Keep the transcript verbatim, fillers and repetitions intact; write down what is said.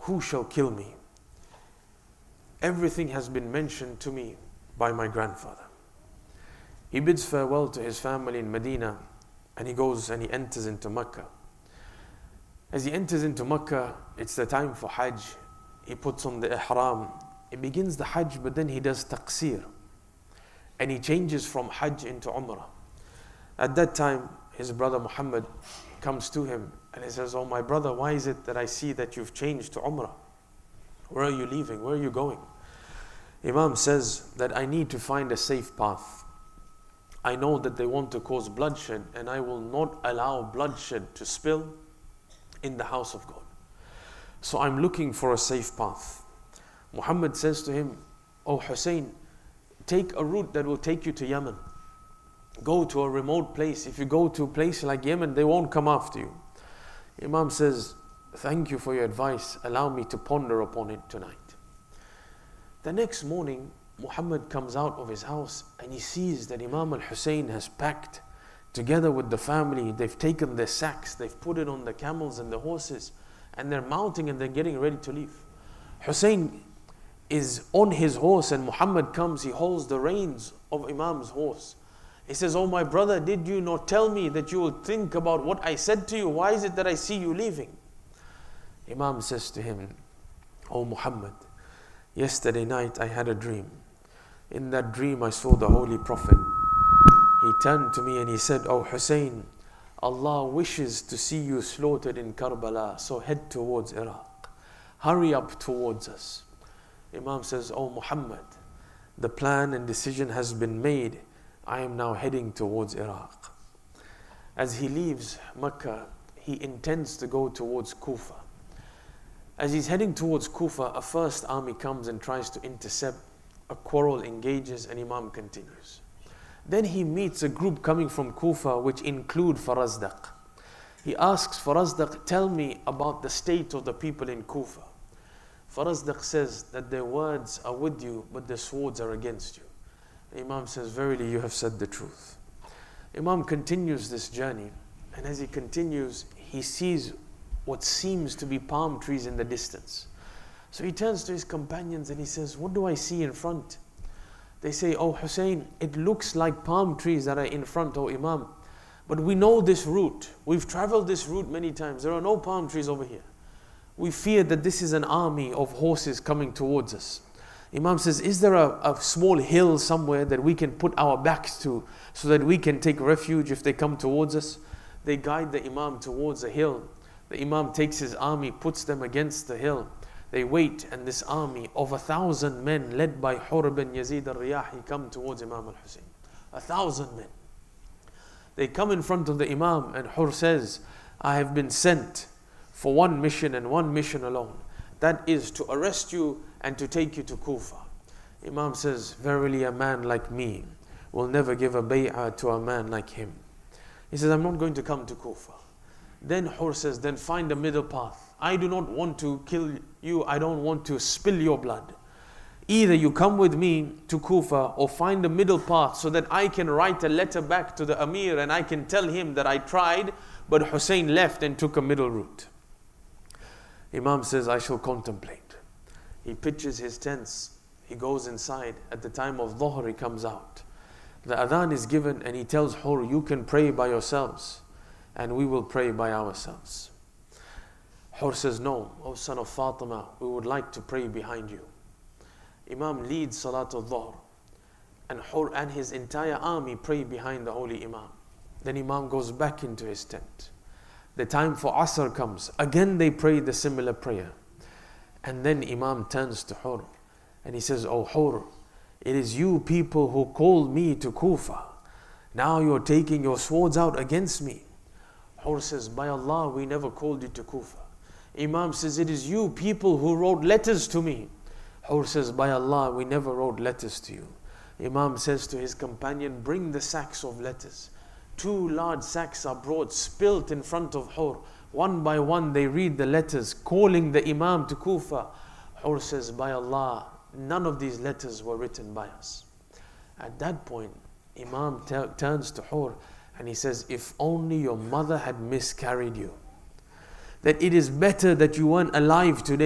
who shall kill me? Everything has been mentioned to me by my grandfather. He bids farewell to his family in Medina, and he goes and he enters into Mecca. As he enters into Mecca, it's the time for Hajj. He puts on the ihram. He begins the Hajj, but then he does taqsir. And he changes from Hajj into Umrah. At that time, his brother Muhammad comes to him and he says, "Oh my brother, why is it that I see that you've changed to Umrah? Where are you leaving? Where are you going?" Imam says that I need to find a safe path. I know that they want to cause bloodshed, and I will not allow bloodshed to spill in the house of God. So I'm looking for a safe path. Muhammad says to him, "Oh Hussein, take a route that will take you to Yemen. Go to a remote place. If you go to a place like Yemen, they won't come after you." Imam says, "Thank you for your advice. Allow me to ponder upon it tonight." The next morning, Muhammad comes out of his house and he sees that Imam al-Hussein has packed together with the family. They've taken their sacks, they've put it on the camels and the horses, and they're mounting and they're getting ready to leave. Hussein is on his horse and Muhammad comes, he holds the reins of Imam's horse. He says, "Oh my brother, did you not tell me that you will think about what I said to you? Why is it that I see you leaving?" Imam says to him, "Oh Muhammad, yesterday night I had a dream. In that dream I saw the Holy Prophet. He turned to me and he said, 'Oh Hussein, Allah wishes to see you slaughtered in Karbala, so head towards Iraq. Hurry up towards us.'" Imam says, "Oh Muhammad, the plan and decision has been made. I am now heading towards Iraq." As he leaves Mecca, he intends to go towards Kufa. As he's heading towards Kufa, a first army comes and tries to intercept. A quarrel engages and Imam continues. Then he meets a group coming from Kufa which include Farazdaq. He asks Farazdaq, "Tell me about the state of the people in Kufa." Farazdaq says that their words are with you, but their swords are against you. Imam says, "Verily you have said the truth." Imam continues this journey, and as he continues, he sees what seems to be palm trees in the distance. So he turns to his companions and he says, "What do I see in front?" They say, "Oh Hussein, it looks like palm trees that are in front, oh Imam. But we know this route. We've traveled this route many times. There are no palm trees over here. We fear that this is an army of horses coming towards us." Imam says, "Is there a, a small hill somewhere that we can put our backs to so that we can take refuge if they come towards us?" They guide the Imam towards a hill. The Imam takes his army, puts them against the hill. They wait, and this army of a thousand men led by Hur bin Yazid al-Riyahi come towards Imam al-Hussein. A thousand men. They come in front of the Imam and Hur says, "I have been sent for one mission and one mission alone. That is to arrest you and to take you to Kufa." Imam says, "Verily a man like me will never give a bay'ah to a man like him." He says, "I'm not going to come to Kufa." Then Hur says, "Then find a middle path. I do not want to kill you. I don't want to spill your blood. Either you come with me to Kufa or find a middle path so that I can write a letter back to the Amir and I can tell him that I tried, but Hussein left and took a middle route." Imam says, "I shall contemplate." He pitches his tents. He goes inside. At the time of Dhuhr, he comes out. The adhan is given and he tells Hur, "You can pray by yourselves and we will pray by ourselves." Hur says, "No, O son of Fatima, we would like to pray behind you." Imam leads Salatul Dhuhr, and Hur and his entire army pray behind the holy Imam. Then Imam goes back into his tent. The time for Asr comes. Again they pray the similar prayer. And then Imam turns to Hur and he says, "Oh Hur, it is you people who called me to Kufa. Now you're taking your swords out against me." Hur says, "By Allah, we never called you to Kufa." Imam says, "It is you people who wrote letters to me." Hur says, "By Allah, we never wrote letters to you." Imam says to his companion, "Bring the sacks of letters." Two large sacks are brought, spilt in front of Hur. One by one they read the letters, calling the Imam to Kufa. Hur says, "By Allah, none of these letters were written by us." At that point, Imam turns to Hur and he says, "If only your mother had miscarried you, that it is better that you weren't alive today